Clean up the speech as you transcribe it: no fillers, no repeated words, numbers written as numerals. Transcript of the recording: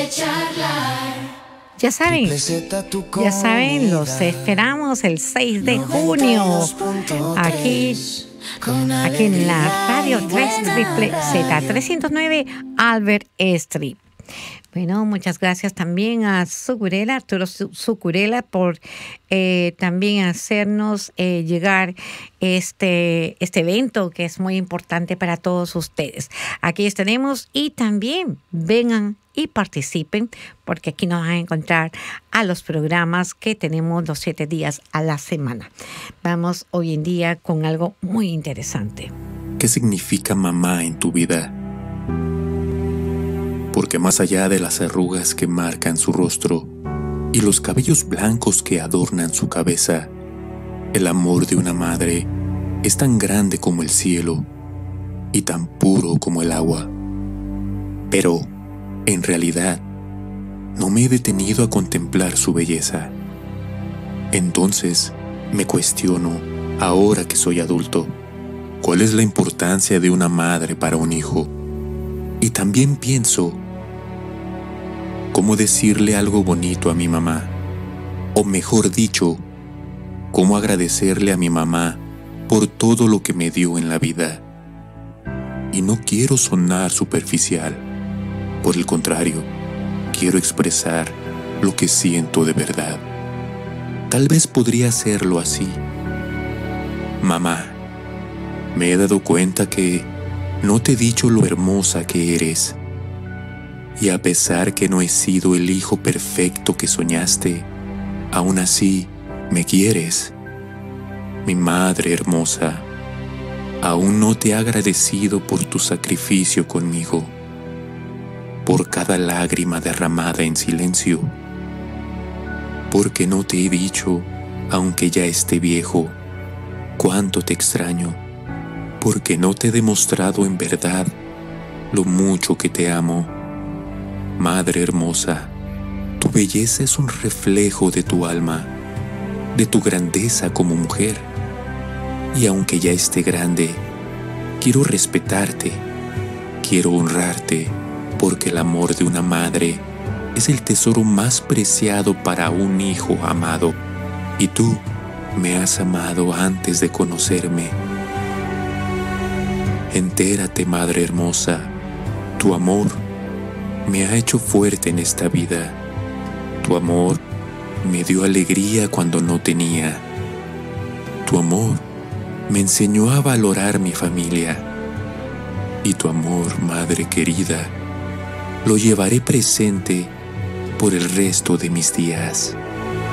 Ya saben, los esperamos el 6 de junio aquí en la radio 3 Z 309 Albert Street. Bueno, muchas gracias también a Sucurela, Arturo Sucurela, por también hacernos llegar este evento que es muy importante para todos ustedes. Aquí estaremos y también vengan y participen, porque aquí nos van a encontrar a los programas que tenemos los 7 días a la semana. Vamos hoy en día con algo muy interesante. ¿Qué significa mamá en tu vida? Porque más allá de las arrugas que marcan su rostro y los cabellos blancos que adornan su cabeza, el amor de una madre es tan grande como el cielo y tan puro como el agua. Pero, en realidad, no me he detenido a contemplar su belleza. Entonces, me cuestiono, ahora que soy adulto, ¿cuál es la importancia de una madre para un hijo? Y también pienso, ¿cómo decirle algo bonito a mi mamá? O mejor dicho, ¿cómo agradecerle a mi mamá por todo lo que me dio en la vida? Y no quiero sonar superficial. Por el contrario, quiero expresar lo que siento de verdad. Tal vez podría hacerlo así. Mamá, me he dado cuenta que no te he dicho lo hermosa que eres. Y a pesar que no he sido el hijo perfecto que soñaste, aún así me quieres. Mi madre hermosa, aún no te he agradecido por tu sacrificio conmigo, por cada lágrima derramada en silencio, porque no te he dicho, aunque ya esté viejo, cuánto te extraño, porque no te he demostrado en verdad lo mucho que te amo. Madre hermosa, tu belleza es un reflejo de tu alma, de tu grandeza como mujer. Y aunque ya esté grande, quiero respetarte, quiero honrarte, porque el amor de una madre es el tesoro más preciado para un hijo amado. Y tú me has amado antes de conocerme. Entérate, madre hermosa, tu amor me ha hecho fuerte en esta vida. Tu amor me dio alegría cuando no tenía. Tu amor me enseñó a valorar mi familia. Y tu amor, madre querida, lo llevaré presente por el resto de mis días.